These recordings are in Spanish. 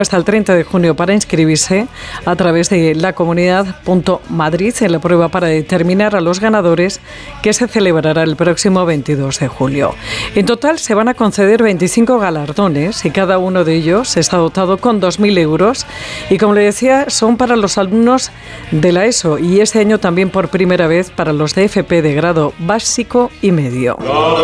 hasta el 30 de junio para inscribirse a través de lacomunidad.madrid en la prueba para determinar a los ganadores, que se celebrará el próximo 22 de julio. En total se van a conceder 25 galardones y cada uno de ellos está dotado con 2.000 euros y, como le decía, son para los alumnos de la ESO y este año también por primera vez para los de FP de grado básico y medio.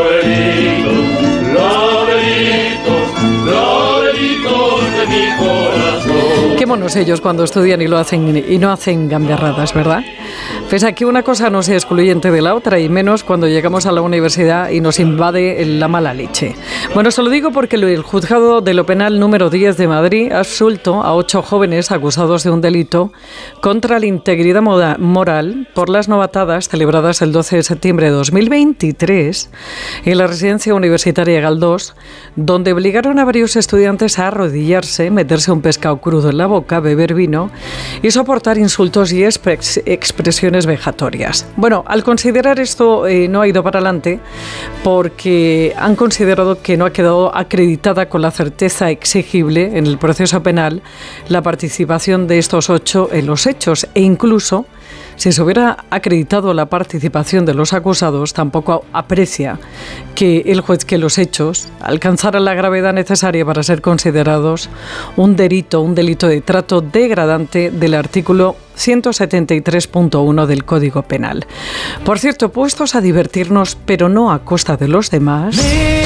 Qué monos ellos cuando estudian y lo hacen y no hacen gamberradas, ¿verdad? Pues aquí una cosa no es excluyente de la otra, y menos cuando llegamos a la universidad y nos invade la mala leche. Bueno, se lo digo porque el juzgado de lo penal número 10 de Madrid ha absuelto a 8 jóvenes acusados de un delito contra la integridad moral por las novatadas celebradas el 12 de septiembre de 2023 en la residencia universitaria Galdós, donde obligaron a varios estudiantes a arrodillarse, meterse un pescado crudo en la boca, beber vino y soportar insultos y expresiones vejatorias. Bueno, al considerar esto no ha ido para adelante porque han considerado que no ha quedado acreditada con la certeza exigible en el proceso penal la participación de estos 8 en los hechos, e incluso si se hubiera acreditado la participación de los acusados, tampoco aprecia que el juez que los hechos alcanzaran la gravedad necesaria para ser considerados un delito de trato degradante del artículo 173.1 del Código Penal. Por cierto, puestos a divertirnos, pero no a costa de los demás...